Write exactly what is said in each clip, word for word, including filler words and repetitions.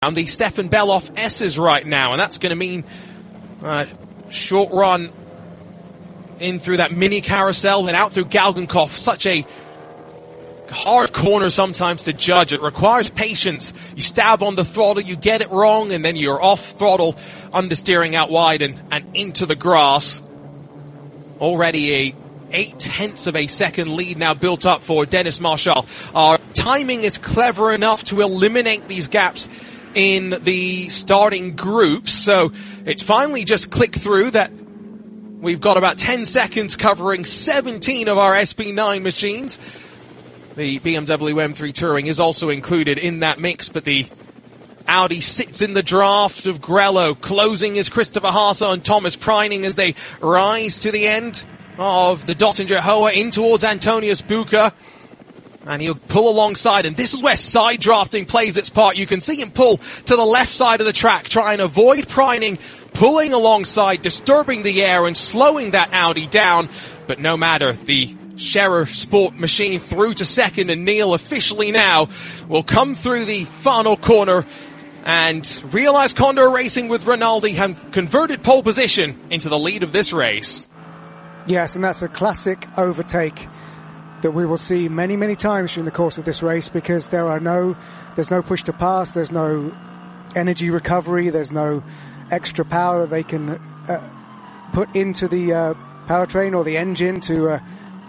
And the Stefan Bellof S's right now, and that's going to mean uh, short run in through that mini carousel and out through Galgenkopf. Such a hard corner sometimes to judge. It requires patience. You stab on the throttle, you get it wrong, and then you're off throttle, understeering out wide and, and into the grass. Already a eight tenths of a second lead now built up for Dennis Marshall. Our timing is clever enough to eliminate these gaps in the starting groups, so it's finally just clicked through that we've got about ten seconds covering seventeen of our S B nine machines. The B M W M three Touring is also included in that mix, but the Audi sits in the draft of Grello. Closing is Christopher Haase and Thomas Preining as they rise to the end of the Dottinger Hoa in towards Antonius Bucher. And he'll pull alongside, and this is where side drafting plays its part. You can see him pull to the left side of the track, try and avoid Preining, pulling alongside, disturbing the air and slowing that Audi down. But no matter, the Scherer Sport machine through to second, and Neil officially now will come through the final corner and realize Condor Racing with Rinaldi have converted pole position into the lead of this race. Yes, and that's a classic overtake that we will see many, many times during the course of this race, because there are no, there's no push to pass, there's no energy recovery, there's no extra power that they can uh, put into the uh, powertrain or the engine to uh,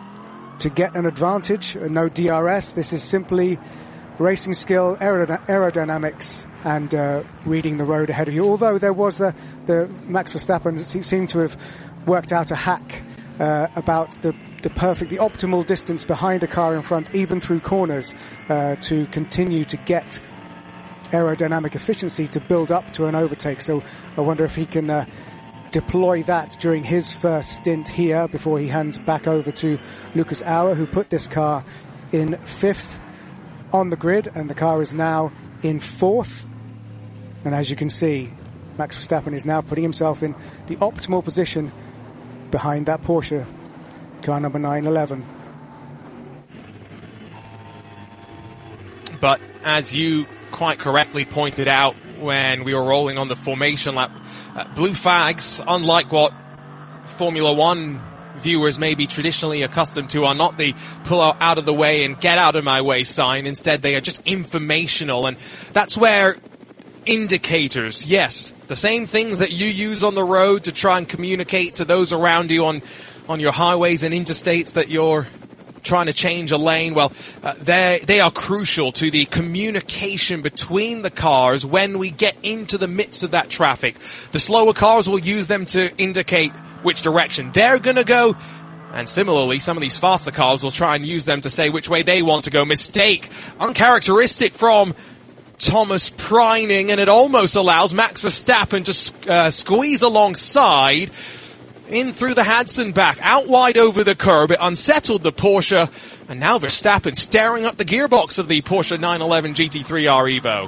to get an advantage. Uh, no D R S. This is simply racing skill, aerodyn- aerodynamics, and uh, reading the road ahead of you. Although there was the the Max Verstappen seemed to have worked out a hack uh, about the the perfect, the optimal distance behind a car in front, even through corners, uh, to continue to get aerodynamic efficiency to build up to an overtake. So I wonder if he can uh, deploy that during his first stint here before he hands back over to Lucas Auer, who put this car in fifth on the grid, and the car is now in fourth. And as you can see, Max Verstappen is now putting himself in the optimal position behind that Porsche car number nine eleven. But as you quite correctly pointed out when we were rolling on the formation lap, uh, blue flags, unlike what Formula One viewers may be traditionally accustomed to, are not the pull out of the way and get out of my way sign. Instead, they are just informational, and that's where indicators, yes, the same things that you use on the road to try and communicate to those around you on on your highways and interstates that you're trying to change a lane, well, uh, they they are crucial to the communication between the cars when we get into the midst of that traffic. The slower cars will use them to indicate which direction they're going to go, and similarly, some of these faster cars will try and use them to say which way they want to go. Mistake, uncharacteristic from Thomas Preining, and it almost allows Max Verstappen to uh, squeeze alongside in through the Hadson back, out wide over the curb. It unsettled the Porsche, and now Verstappen staring up the gearbox of the Porsche nine eleven G T three R Evo.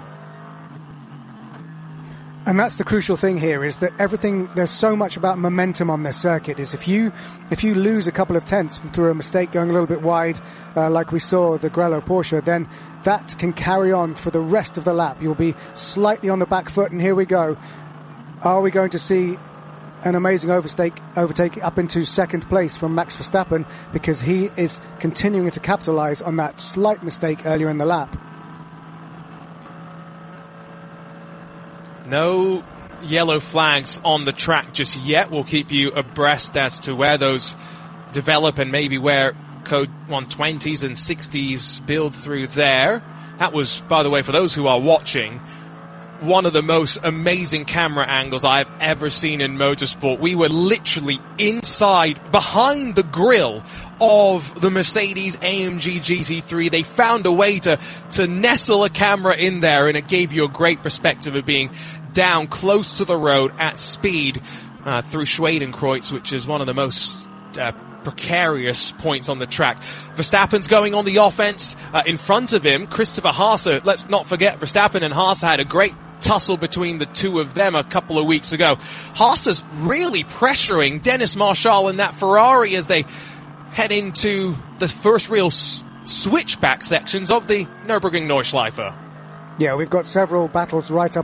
And that's the crucial thing here, is that everything, there's so much about momentum on this circuit, is if you if you lose a couple of tenths through a mistake going a little bit wide, uh, like we saw the Grello Porsche, then that can carry on for the rest of the lap. You'll be slightly on the back foot, and here we go. Are we going to see an amazing overtake, overtake up into second place from Max Verstappen, because he is continuing to capitalize on that slight mistake earlier in the lap? No yellow flags on the track just yet. We'll keep you abreast as to where those develop and maybe where code one twenties and sixties build through there. That was, by the way, for those who are watching, one of the most amazing camera angles I've ever seen in motorsport. We were literally inside, behind the grille of the Mercedes A M G G T three. They found a way to, to nestle a camera in there, and it gave you a great perspective of being down close to the road at speed uh, through Schwedenkreuz, which is one of the most uh, precarious points on the track. Verstappen's going on the offense. Uh, in front of him, Christopher Haase. Let's not forget, Verstappen and Haase had a great tussle between the two of them a couple of weeks ago. Haase's really pressuring Dennis Marshall in that Ferrari as they head into the first real s- switchback sections of the Nürburgring Nordschleife. Yeah, we've got several battles right up